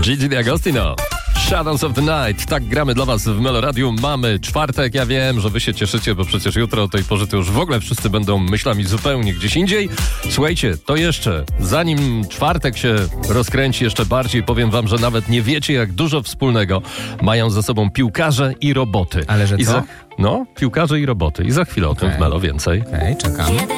Gigi D'Agostino. Shadows of the Night. Tak gramy dla was w Meloradiu. Mamy czwartek. Ja wiem, że wy się cieszycie, bo przecież jutro o tej porze to już w ogóle wszyscy będą myślami zupełnie gdzieś indziej. Słuchajcie, to jeszcze, zanim czwartek się rozkręci jeszcze bardziej, powiem wam, że nawet nie wiecie, jak dużo wspólnego mają ze sobą piłkarze i roboty. Ale że co? No, piłkarze i roboty. I za chwilę o tym w Melo więcej. Okej, czekam.